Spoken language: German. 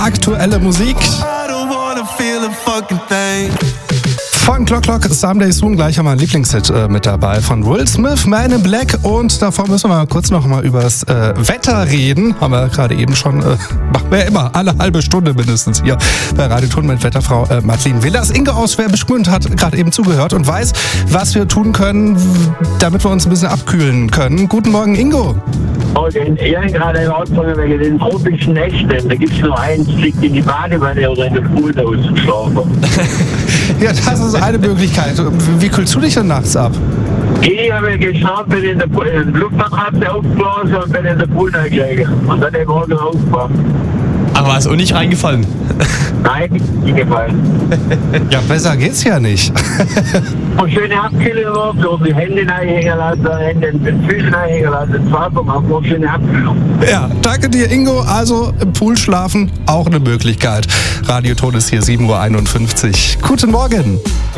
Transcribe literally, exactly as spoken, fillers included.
aktuelle Musik. Von Clock Clock, Someday Soon, gleich haben wir einen Lieblingshit äh, mit dabei von Will Smith, Man in Black. Und davor müssen wir mal kurz noch mal über das äh, Wetter reden. Haben wir gerade eben schon, äh, machen wir ja immer, alle halbe Stunde mindestens hier bei Radio Thun mit Wetterfrau äh, Madeleine Willers. Inge aus Schwäbisch Gmünd hat gerade eben zugehört und weiß, was wir tun können, damit wir uns ein bisschen abkühlen können. Guten Morgen, Ingo. Morgen. Ich habe gerade rausgefunden wegen den tropischen Nächten. Da gibt es nur eins, liegt in die Badewanne oder in der Pool da auszuschlafen. Ja, das ist eine Möglichkeit. Wie kühlst du dich denn nachts ab? Ich habe geschaut, bin in der Luftmatratze aufgeblasen und bin in der Pool reingelegt. Und dann den Morgen aufgewacht. Aber ist auch nicht reingefallen? Nein, nicht gefallen. Ja, besser geht's ja nicht. Und schöne Abkühlung noch, so die Hände reinhängen lassen, Hände mit den Füßen reinhängen lassen, das war vom Abflug, schöne Abkühlung. Ja, danke dir, Ingo. Also im Pool schlafen, auch eine Möglichkeit. Radio Thun ist hier sieben Uhr einundfünfzig. Guten Morgen.